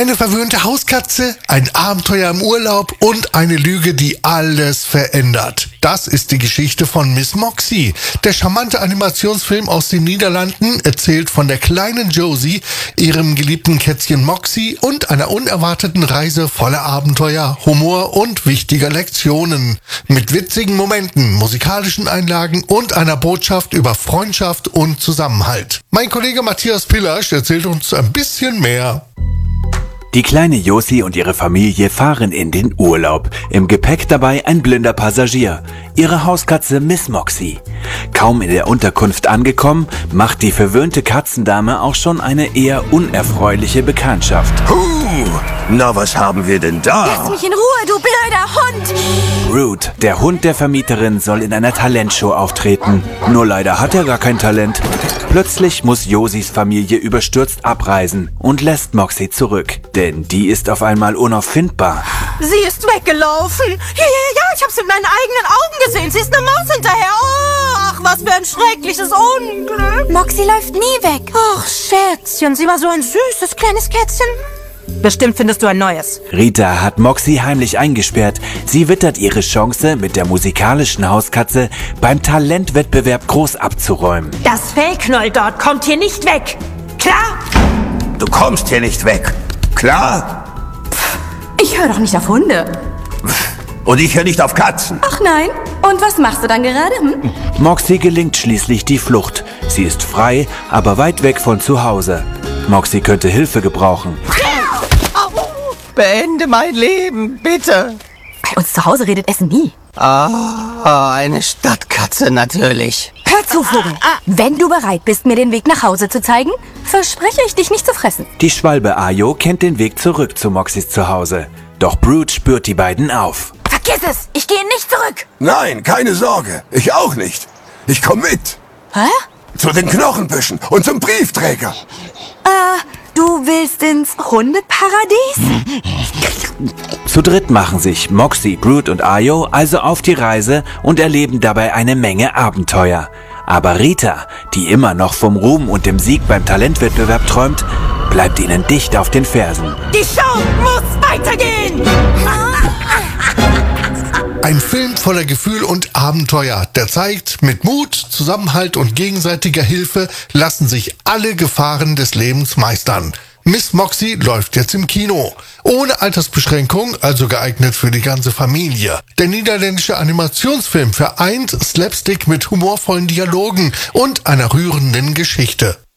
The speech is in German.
Eine verwöhnte Hauskatze, ein Abenteuer im Urlaub und eine Lüge, die alles verändert. Das ist die Geschichte von Miss Moxie. Der charmante Animationsfilm aus den Niederlanden erzählt von der kleinen Josie, ihrem geliebten Kätzchen Moxie und einer unerwarteten Reise voller Abenteuer, Humor und wichtiger Lektionen. Mit witzigen Momenten, musikalischen Einlagen und einer Botschaft über Freundschaft und Zusammenhalt. Mein Kollege Matthias Pillasch erzählt uns ein bisschen mehr. Die kleine Josie und ihre Familie fahren in den Urlaub. Im Gepäck dabei ein blinder Passagier, ihre Hauskatze Miss Moxie. Kaum in der Unterkunft angekommen, macht die verwöhnte Katzendame auch schon eine eher unerfreuliche Bekanntschaft. Na, was haben wir denn da? Lass mich in Ruhe, du blöder Hund! Root, der Hund der Vermieterin, soll in einer Talentshow auftreten. Nur leider hat er gar kein Talent. Plötzlich muss Josies Familie überstürzt abreisen und lässt Moxie zurück. Denn die ist auf einmal unauffindbar. Sie ist weggelaufen. Ja, ich hab's mit meinen eigenen Augen gesehen. Sie ist eine Maus hinterher. Oh, ach, was für ein schreckliches Unglück. Moxie läuft nie weg. Ach, Schätzchen, sie war so ein süßes kleines Kätzchen. Bestimmt findest du ein neues. Rita hat Moxie heimlich eingesperrt. Sie wittert ihre Chance, mit der musikalischen Hauskatze beim Talentwettbewerb groß abzuräumen. Das Fellknoll dort kommt hier nicht weg. Klar? Du kommst hier nicht weg. Klar? Ich höre doch nicht auf Hunde. Und ich höre nicht auf Katzen. Ach nein. Und was machst du dann gerade? Moxie gelingt schließlich die Flucht. Sie ist frei, aber weit weg von zu Hause. Moxie könnte Hilfe gebrauchen. Beende mein Leben, bitte. Bei uns zu Hause redet Essen nie. Eine Stadtkatze natürlich. Hör zu, Vogel. Wenn du bereit bist, mir den Weg nach Hause zu zeigen, verspreche ich, dich nicht zu fressen. Die Schwalbe Ayo kennt den Weg zurück zu Moxies Zuhause. Doch Brute spürt die beiden auf. Vergiss es! Ich gehe nicht zurück! Nein, keine Sorge. Ich auch nicht. Ich komme mit. Hä? Zu den Knochenbüschen und zum Briefträger. Du willst ins Hundeparadies? Zu dritt machen sich Moxie, Brute und Ayo also auf die Reise und erleben dabei eine Menge Abenteuer. Aber Rita, die immer noch vom Ruhm und dem Sieg beim Talentwettbewerb träumt, bleibt ihnen dicht auf den Fersen. Die Show muss weitergehen! Ein Film voller Gefühl und Abenteuer, der zeigt, mit Mut, Zusammenhalt und gegenseitiger Hilfe lassen sich alle Gefahren des Lebens meistern. Miss Moxie läuft jetzt im Kino. Ohne Altersbeschränkung, also geeignet für die ganze Familie. Der niederländische Animationsfilm vereint Slapstick mit humorvollen Dialogen und einer rührenden Geschichte.